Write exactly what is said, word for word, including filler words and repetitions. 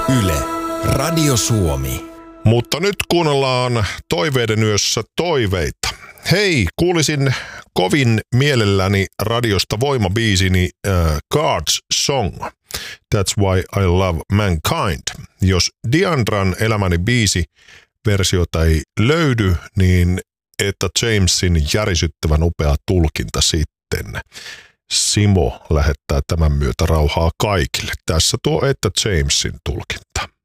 Yle, Radio Suomi. Mutta nyt kuunnellaan Toiveiden yössä toiveita. Hei, kuulisin kovin mielelläni radiosta voimabiisini uh, God's Song. That's why I love mankind. Jos Diandran Elämäni biisi versiota ei löydy, niin Etta Jamesin järisyttävän upea tulkinta sitten. Simo lähettää tämän myötä rauhaa kaikille. Tässä tuo Etta Jamesin tulkinta.